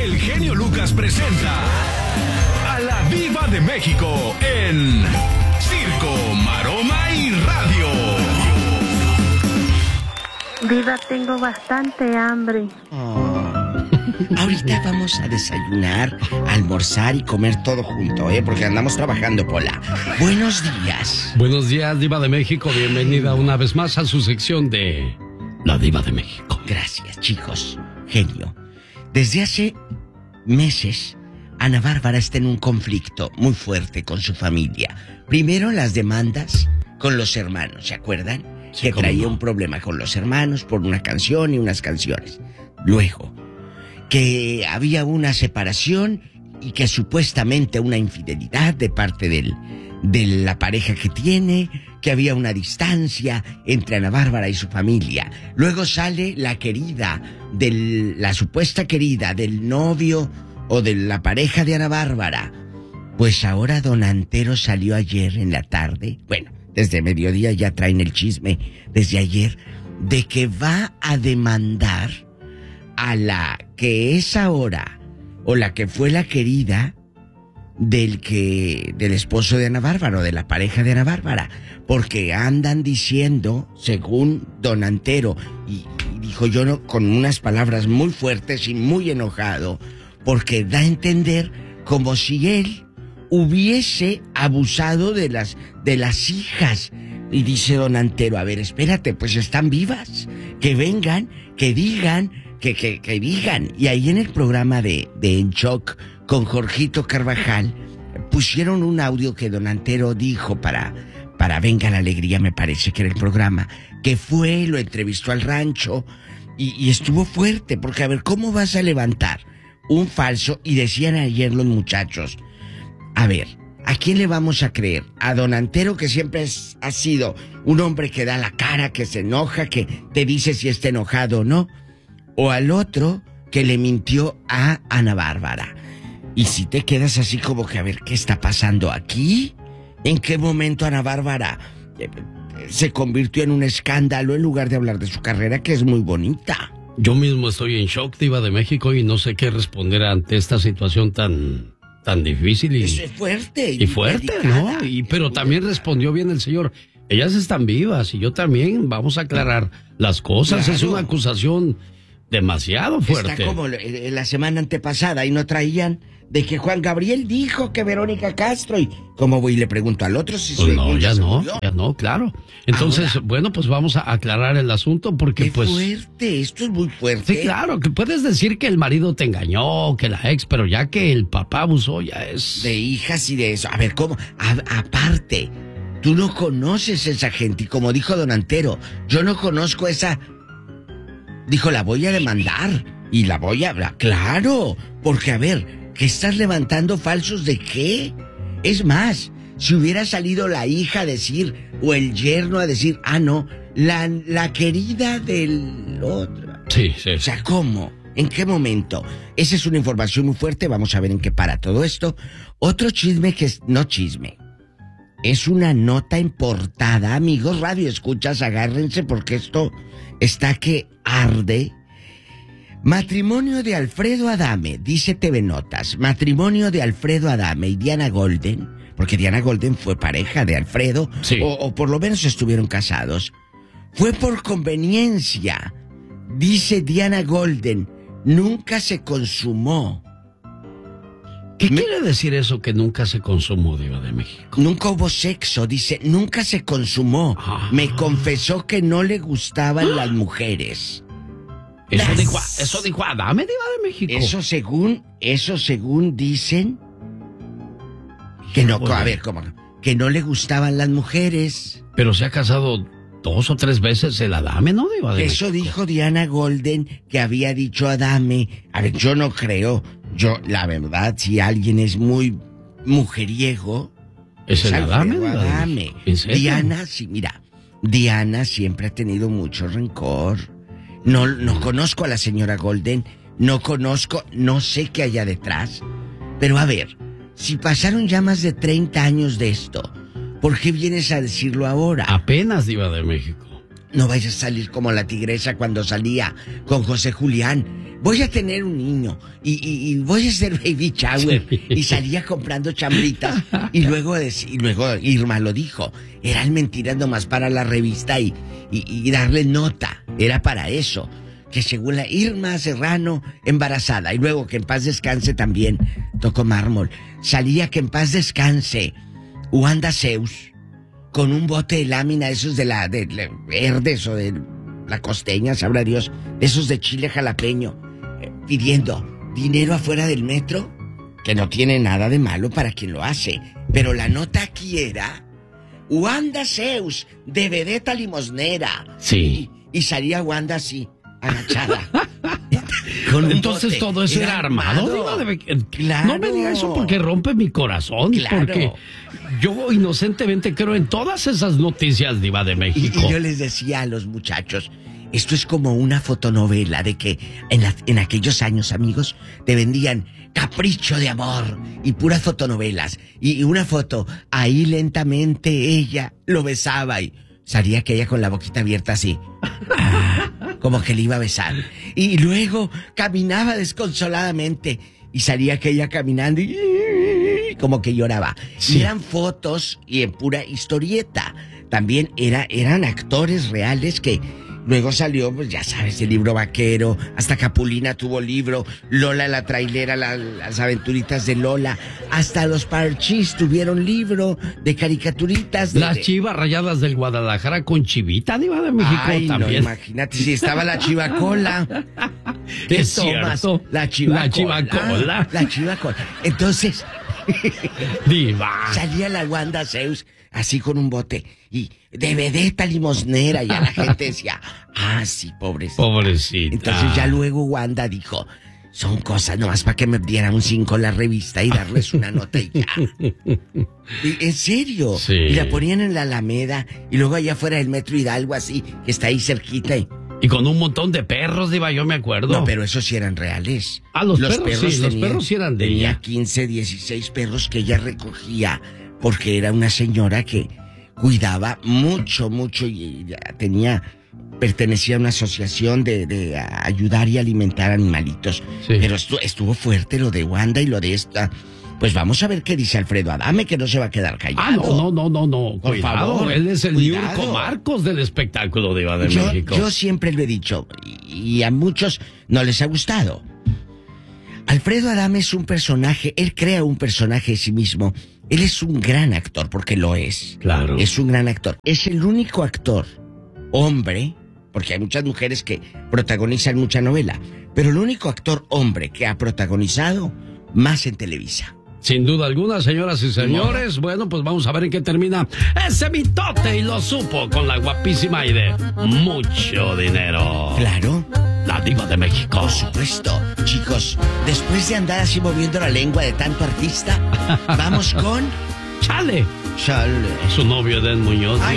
el genio Lucas presenta a la Diva de México en Circo, Maroma y Radio. Diva, tengo bastante hambre. Ahorita vamos a desayunar, almorzar y comer todo junto, porque andamos trabajando, Pola. Buenos días. Buenos días, Diva de México. Bienvenida una vez más a su sección de La Diva de México. Gracias, chicos. Genio. Desde hace meses, Ana Bárbara está en un conflicto muy fuerte con su familia. Primero, las demandas con los hermanos, ¿se acuerdan? Sí, que traía no. un problema con los hermanos por una canción y unas canciones. Luego, que había una separación y que supuestamente una infidelidad de parte de la pareja que tiene, que había una distancia entre Ana Bárbara y su familia. Luego sale la querida, la supuesta querida del novio o de la pareja de Ana Bárbara. Pues ahora don Antero salió ayer en la tarde, bueno, desde mediodía ya traen el chisme desde ayer, de que va a demandar a la que es ahora, o la que fue la querida del esposo de Ana Bárbara, o de la pareja de Ana Bárbara, porque andan diciendo, según don Antero, y dijo yo no, con unas palabras muy fuertes y muy enojado, porque da a entender como si él hubiese abusado de las hijas. Y dice don Antero, a ver, espérate, pues están vivas, que vengan, que digan, que digan. Y ahí en el programa de En Shock con Jorgito Carvajal pusieron un audio que don Antero dijo para Venga la Alegría, me parece que era el programa, que fue, lo entrevistó al rancho y estuvo fuerte, porque a ver, ¿cómo vas a levantar un falso? Y decían ayer los muchachos, a ver, ¿a quién le vamos a creer? ¿A don Antero, que siempre ha sido un hombre que da la cara, que se enoja, que te dice si está enojado o no? ¿O al otro que le mintió a Ana Bárbara? Y si te quedas así como que, a ver, ¿qué está pasando aquí? ¿En qué momento Ana Bárbara se convirtió en un escándalo en lugar de hablar de su carrera, que es muy bonita? Yo mismo estoy en shock, Diva de México, y no sé qué responder ante esta situación tan difícil Eso es fuerte. y fuerte, delicada, ¿no? Pero también respondió bien el señor. Ellas están vivas y yo también. Vamos a aclarar las cosas. Claro. Es una acusación demasiado fuerte. Está como la semana antepasada y no traían de que Juan Gabriel dijo que Verónica Castro, y ¿cómo voy y le pregunto al otro si Pues su ya se no, murió? ya no, claro. Entonces, Ahora, bueno, pues vamos a aclarar el asunto porque qué pues... fuerte, esto es muy fuerte. Sí, claro, que puedes decir que el marido te engañó, que la ex, pero ya que el papá abusó ya es... De hijas y de eso. A ver, ¿cómo? Aparte, tú no conoces a esa gente, y como dijo don Antero, yo no conozco esa... Dijo, la voy a demandar y la voy a hablar. Claro, porque a ver, ¿qué estás levantando falsos de qué? Es más, si hubiera salido la hija a decir, o el yerno a decir, no, la querida del otro. Sí. O sea, ¿cómo? ¿En qué momento? Esa es una información muy fuerte, vamos a ver en qué para todo esto. Otro chisme que es... no chisme. Es una nota en portada, amigos radio escuchas, agárrense porque esto está que arde. Matrimonio de Alfredo Adame, dice TV Notas, matrimonio de Alfredo Adame y Diana Golden, porque Diana Golden fue pareja de Alfredo, sí. o por lo menos estuvieron casados. Fue por conveniencia, dice Diana Golden, nunca se consumó. ¿Qué quiere decir eso que nunca se consumó, Diva de México? Nunca hubo sexo, dice, nunca se consumó. Me confesó que no le gustaban las mujeres. Eso dijo Adame, Diva de México. Eso según dicen que no, a ver, ¿cómo? Que no le gustaban las mujeres. Pero se ha casado 2 o 3 veces el Adame, ¿no, Diva de Eso México? dijo Diana Golden, que había dicho Adame. A ver, yo no creo. Yo, la verdad, si alguien es muy mujeriego, ¿Es el Adame? Alfredo Adame. ¿En serio? Diana, sí, mira, Diana siempre ha tenido mucho rencor. No conozco a la señora Golden, no sé qué haya detrás. Pero a ver, si pasaron ya más de 30 años de esto, ¿por qué vienes a decirlo ahora? Apenas, Diva de México. No vayas a salir como la tigresa cuando salía con José Julián. voy a tener un niño y voy a hacer baby shower. Sí. Y salía comprando chambritas y luego Irma lo dijo, eran mentiras nomás para la revista y darle nota, era para eso, que según la Irma Serrano embarazada, y luego que en paz descanse también, tocó mármol, salía que en paz descanse Wanda Zeus con un bote de lámina, esos de verdes o de la costeña, sabrá Dios, esos de chile jalapeño, pidiendo dinero afuera del metro, que no tiene nada de malo para quien lo hace, pero la nota aquí era Wanda Zeus, de vedeta limosnera. Sí. Y salía Wanda así, agachada. Entonces todo eso era armado. Claro. No me diga eso porque rompe mi corazón. Claro. Porque yo inocentemente creo en todas esas noticias, Diva de México. Y yo les decía a los muchachos, esto es como una fotonovela de que en aquellos años, amigos, te vendían Capricho de Amor y puras fotonovelas. Y una foto, ahí lentamente ella lo besaba y salía aquella con la boquita abierta así. Como que le iba a besar. Y luego caminaba desconsoladamente y salía aquella caminando y como que lloraba. Sí. Y eran fotos y en pura historieta. También eran actores reales que luego salió, pues ya sabes, el libro vaquero, hasta Capulina tuvo libro, Lola la trailera, las aventuritas de Lola, hasta los Parchís tuvieron libro de caricaturitas. Las Chivas Rayadas del Guadalajara con Chivita, Diva de México. Ay, también. no, imagínate si estaba la Chivacola. ¿Qué Es tomas? cierto. La Chivacola. La Chivacola. La Chivacola. Entonces, Diva. salía la Wanda Zeus así con un bote y de vedeta limosnera y a la gente decía, sí, pobrecita. Pobrecita. Entonces ya luego Wanda dijo, son cosas nomás para que me dieran un 5 en la revista y darles una nota y ya. En serio. Sí. Y la ponían en la Alameda y luego allá afuera del Metro Hidalgo así, que está ahí cerquita Y con un montón de perros, Diva, yo me acuerdo. No, pero esos sí eran reales. Los perros sí, los perros sí eran de tenía ella. 15, 16 perros que ella recogía porque era una señora que cuidaba mucho y pertenecía a una asociación de ayudar y alimentar animalitos. Sí. Pero estuvo fuerte lo de Wanda y lo de esta. Pues vamos a ver qué dice Alfredo Adame, que no se va a quedar callado. No. Por Cuidado, favor, él es el cuidado. Niurko Marcos del espectáculo, Diva de México. Yo siempre lo he dicho, y a muchos no les ha gustado. Alfredo Adame es un personaje, él crea un personaje de sí mismo. Él es un gran actor, porque lo es. Claro. Es un gran actor. Es el único actor, hombre, porque hay muchas mujeres que protagonizan mucha novela, pero el único actor hombre que ha protagonizado más en Televisa. Sin duda alguna, señoras y señores. Bueno, pues vamos a ver en qué termina ese mitote y lo supo con la guapísima y de mucho dinero. Claro. La Diva de México. Por supuesto. Chicos, después de andar así moviendo la lengua de tanto artista, vamos con... Chale. Chale. Su novio Eden Muñoz. Ay,